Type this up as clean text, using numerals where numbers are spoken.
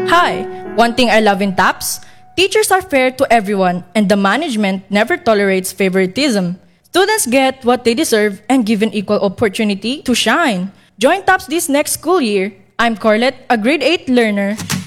Hi! One thing I love in TAPS, teachers are fair to everyone and the management never tolerates favoritism. Students get what they deserve and given equal opportunity to shine. Join TAPS this next school year. I'm Corlette, a grade 8 learner.